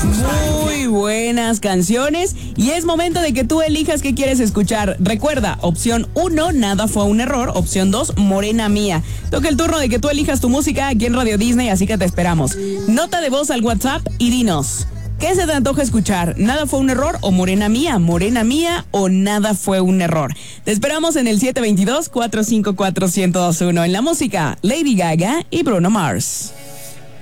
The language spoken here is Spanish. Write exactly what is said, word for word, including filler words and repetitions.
Muy buenas canciones y es momento de que tú elijas qué quieres escuchar. Recuerda, opción uno, Nada fue un error. Opción dos, Morena Mía. Toca el turno de que tú elijas tu música aquí en Radio Disney, así que te esperamos. Nota de voz al WhatsApp y dinos, ¿qué se te antoja escuchar? ¿Nada fue un error o Morena Mía? ¿Morena Mía o Nada fue un error? Te esperamos en el siete dos dos, cuatro cinco cuatro, uno cero dos uno. En la música, Lady Gaga y Bruno Mars.